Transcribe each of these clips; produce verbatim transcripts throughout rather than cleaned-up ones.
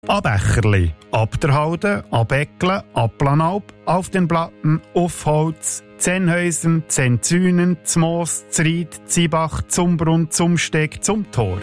Abecherli, Abderhalden, Abeckeln, Abplanalp, auf den Platten, auf Holz, Zennhäusern, Zenzünen, Zmoos, Zried, Zibach, Zumbrunn, Zumsteg, zum Tor.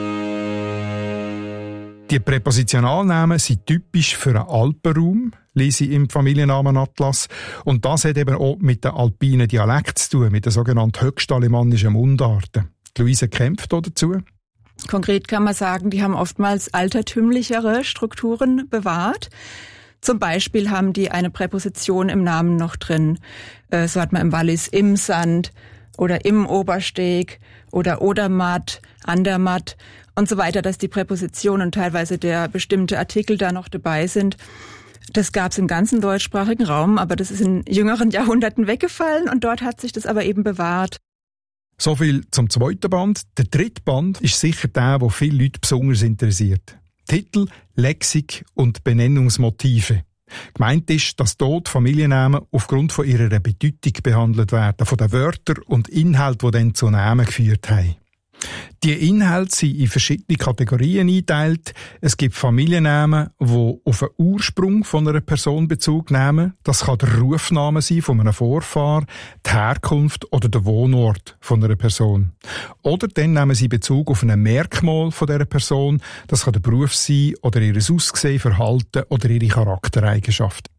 Die Präpositionalnamen sind typisch für einen Alpenraum, lese ich im Familiennamenatlas. Und das hat eben auch mit den alpinen Dialekten zu tun, mit den sogenannten höchstalemannischen Mundarten. Die Luise kämpft dazu. Konkret kann man sagen, die haben oftmals altertümlichere Strukturen bewahrt. Zum Beispiel haben die eine Präposition im Namen noch drin. So hat man im Wallis im Sand oder im Obersteg oder Odermatt, Andermatt und so weiter, dass die Präpositionen und teilweise der bestimmte Artikel da noch dabei sind. Das gab es im ganzen deutschsprachigen Raum, aber das ist in jüngeren Jahrhunderten weggefallen und dort hat sich das aber eben bewahrt. So viel zum zweiten Band. Der dritte Band ist sicher der, der viele Leute besonders interessiert. Titel, Lexik und Benennungsmotive. Gemeint ist, dass dort Familiennamen aufgrund von ihrer Bedeutung behandelt werden, von den Wörtern und Inhalten, die dann zu Namen geführt haben. Die Inhalte sind in verschiedene Kategorien eingeteilt. Es gibt Familiennamen, die auf einen Ursprung von einer Person Bezug nehmen. Das kann der Rufname sein von einem Vorfahr, die Herkunft oder der Wohnort von einer Person. Oder dann nehmen sie Bezug auf ein Merkmal von dieser Person. Das kann der Beruf sein oder ihr Aussehen, Verhalten oder ihre Charaktereigenschaften.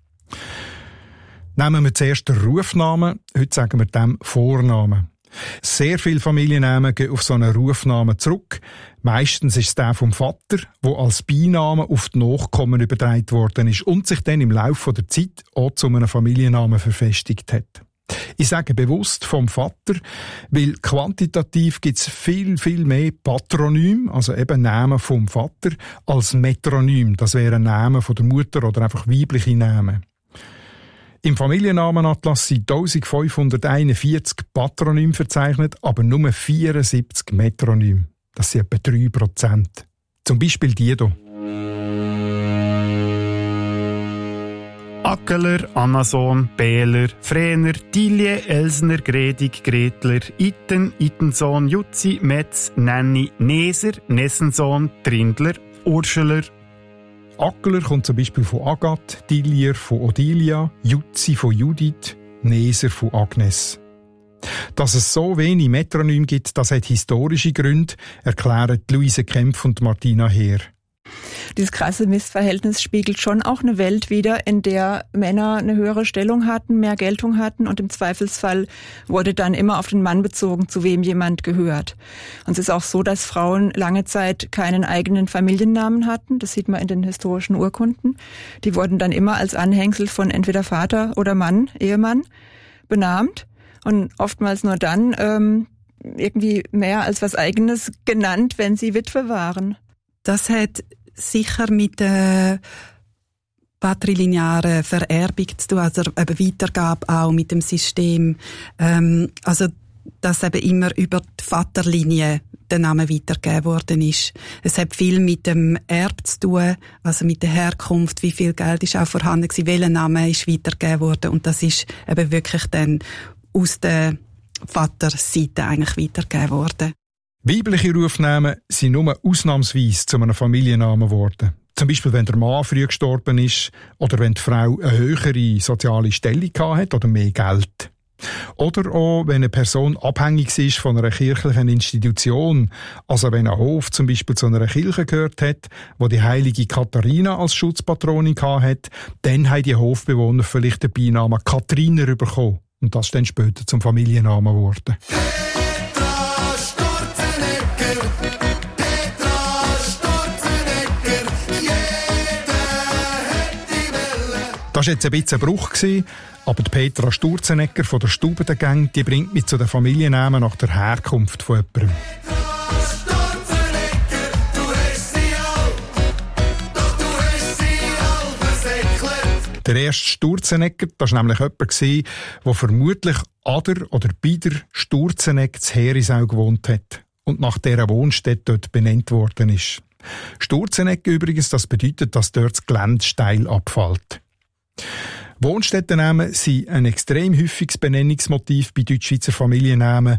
Nehmen wir zuerst den Rufnamen. Heute sagen wir dem Vornamen. Sehr viele Familiennamen gehen auf so einen Rufnamen zurück. Meistens ist es der vom Vater, der als Beiname auf die Nachkommen übertragen worden ist und sich dann im Laufe der Zeit auch zu einem Familiennamen verfestigt hat. Ich sage bewusst vom Vater, weil quantitativ gibt es viel, viel mehr Patronym, also eben Namen vom Vater, als Metronym. Das wären Namen von der Mutter oder einfach weibliche Namen. Im Familiennamenatlas sind eintausendfünfhunderteinundvierzig Patronyme verzeichnet, aber nur vierundsiebzig Metronyme. Das sind etwa drei Prozent. Zum Beispiel die hier. Ackeler, Annason, Behler, Frener, Tilje, Elsner, Gredig, Gretler, Itten, Ittensohn, Jutzi, Metz, Nenni, Neser, Nessensohn, Trindler, Urscheler. Ackler kommt zum Beispiel von Agathe, Tillier von Odilia, Jutzi von Judith, Neser von Agnes. Dass es so wenig Metronyme gibt, das hat historische Gründe, erklären Luise Kempf und Martina Heer. Dieses krasse Missverhältnis spiegelt schon auch eine Welt wider, in der Männer eine höhere Stellung hatten, mehr Geltung hatten und im Zweifelsfall wurde dann immer auf den Mann bezogen, zu wem jemand gehört. Und es ist auch so, dass Frauen lange Zeit keinen eigenen Familiennamen hatten. Das sieht man in den historischen Urkunden. Die wurden dann immer als Anhängsel von entweder Vater oder Mann, Ehemann, benannt und oftmals nur dann ähm, irgendwie mehr als was Eigenes genannt, wenn sie Witwe waren. Das hat sicher mit der patrilinearen Vererbung zu tun, also eben Weitergabe auch mit dem System. Ähm, also, dass eben immer über die Vaterlinie der Name weitergegeben worden ist. Es hat viel mit dem Erb zu tun, also mit der Herkunft, wie viel Geld ist auch vorhanden gewesen, welcher Name ist weitergegeben worden. Und das ist eben wirklich dann aus der Vaterseite eigentlich weitergegeben worden. Weibliche Rufnamen sind nur ausnahmsweise zu einem Familiennamen geworden. Zum Beispiel, wenn der Mann früh gestorben ist oder wenn die Frau eine höhere soziale Stellung hatte oder mehr Geld. Oder auch, wenn eine Person abhängig ist von einer kirchlichen Institution, also wenn ein Hof zum Beispiel zu einer Kirche gehört hat, wo die heilige Katharina als Schutzpatronin hatte, dann haben die Hofbewohner vielleicht den Beinamen Kathariner bekommen. Und das ist dann später zum Familiennamen geworden. Das war jetzt ein bisschen ein Bruch, aber die Petra Sturzenegger von der Stubengang, die bringt mich zu den Familiennamen nach der Herkunft von jemandem. Der erste Sturzenegger, das war nämlich jemand, der vermutlich an der oder bei der Sturzenegg zu Herisau gewohnt hat und nach dieser Wohnstätte dort benannt worden ist. Sturzenegg übrigens, das bedeutet, dass dort das Gelände steil abfällt. Wohnstättennamen sind ein extrem häufiges Benennungsmotiv bei Deutschschweizer Familiennamen.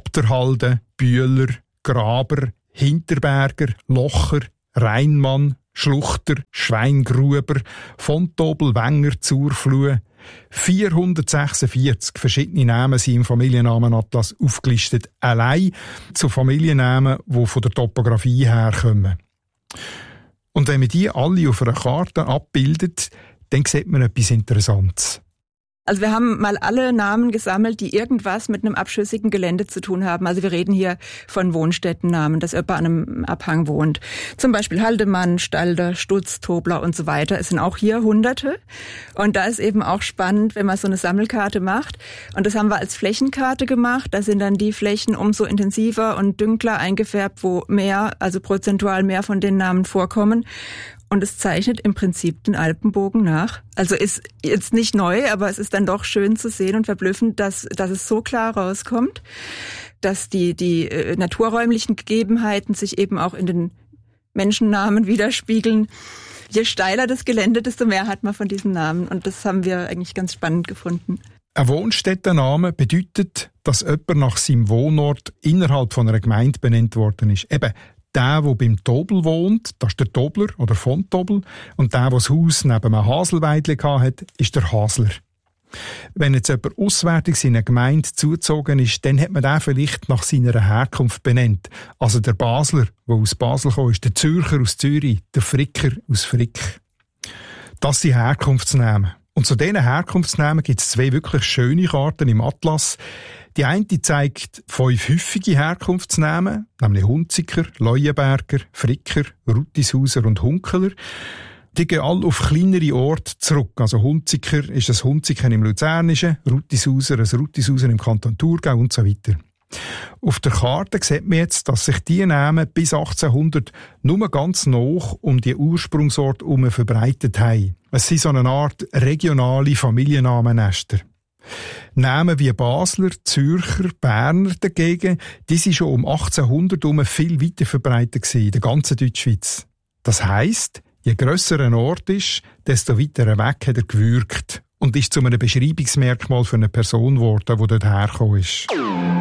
Abderhalden, Bühler, Graber, Hinterberger, Locher, Reinmann, Schluchter, Schweingruber, von Tobel, Wenger, Zurflue. vierhundertsechsundvierzig verschiedene Namen sind im Familiennamenatlas aufgelistet, allein zu Familiennamen, die von der Topografie herkommen. Und wenn man die alle auf einer Karte abbildet, dann sieht man etwas Interessantes. Also wir haben mal alle Namen gesammelt, die irgendwas mit einem abschüssigen Gelände zu tun haben. Also wir reden hier von Wohnstättennamen, dass jemand an einem Abhang wohnt. Zum Beispiel Haldemann, Stalder, Stutz, Tobler und so weiter. Es sind auch hier Hunderte. Und da ist eben auch spannend, wenn man so eine Sammelkarte macht. Und das haben wir als Flächenkarte gemacht. Da sind dann die Flächen umso intensiver und dünkler eingefärbt, wo mehr, also prozentual mehr von den Namen vorkommen. Und es zeichnet im Prinzip den Alpenbogen nach. Also ist jetzt nicht neu, aber es ist dann doch schön zu sehen und verblüffend, dass, dass es so klar rauskommt, dass die, die äh, naturräumlichen Gegebenheiten sich eben auch in den Menschennamen widerspiegeln. Je steiler das Gelände, desto mehr hat man von diesen Namen. Und das haben wir eigentlich ganz spannend gefunden. Ein Wohnstättenname bedeutet, dass jemand nach seinem Wohnort innerhalb von einer Gemeinde benannt worden ist. Eben, der, der beim Tobel wohnt, das ist der Tobler oder von Tobel. Und der, der das Haus neben einem Haselweidli hatte, ist der Hasler. Wenn jetzt jemand auswärtig in eine Gemeinde zugezogen ist, dann hat man den vielleicht nach seiner Herkunft benannt. Also der Basler, der aus Basel kam, ist der Zürcher aus Zürich, der Fricker aus Frick. Das sind Herkunftsnamen. Und zu diesen Herkunftsnamen gibt es zwei wirklich schöne Karten im Atlas. Die eine zeigt fünf häufige Herkunftsnamen, nämlich Hunziker, Leuenberger, Fricker, Ruttishauser und Hunkeler. Die gehen alle auf kleinere Orte zurück. Also Hunziker ist ein Hunziker im Luzernischen, Ruttishauser ein Ruttishauser im Kanton Thurgau und so weiter. Auf der Karte sieht man jetzt, dass sich diese Namen bis achtzehnhundert nur ganz nah um die Ursprungsort herum verbreitet haben. Es sind so eine Art regionale Familiennamennester. Namen wie Basler, Zürcher, Berner dagegen, die sind schon um achtzehnhundert herum viel weiter verbreitet gewesen, in der ganzen Deutschschweiz. Das heisst, je grösser ein Ort ist, desto weiter weg hat er gewirkt und ist zu einem Beschreibungsmerkmal für eine Person geworden, die dort hergekommen ist.